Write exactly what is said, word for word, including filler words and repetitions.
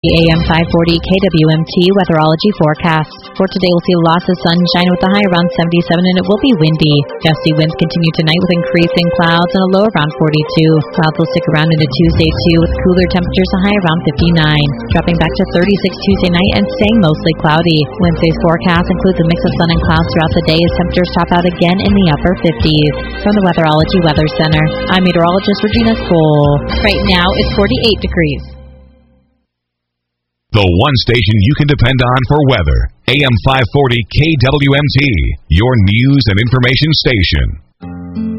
A M five forty K W M T weatherology forecast. For today, we'll see lots of sunshine with a high around seventy-seven, and it will be windy. Gusty winds continue tonight with increasing clouds and a low around forty-two. Clouds will stick around into Tuesday, too, with cooler temperatures, a high around fifty-nine. Dropping back to thirty-six Tuesday night and staying mostly cloudy. Wednesday's forecast includes a mix of sun and clouds throughout the day as temperatures top out again in the upper fifties. From the Weatherology Weather Center, I'm meteorologist Regina Cole. Right now, it's forty-eight degrees. The one station you can depend on for weather. A M five forty K W M T, your news and information station.